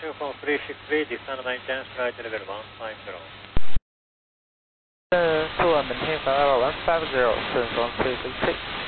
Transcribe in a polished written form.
information from 363, descend maintenance, right to level 150. To maintain flight level 150, turn from 363.